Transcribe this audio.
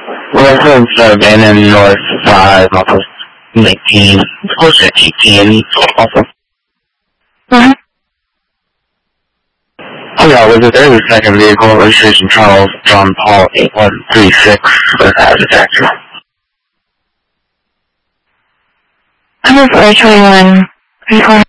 Reference abandoned north 5, off of 19, close to 18, also. Mm-hmm. Oh yeah, was it there the second vehicle, registration Charles John Paul 8136, as a detector? I'm sorry, 21.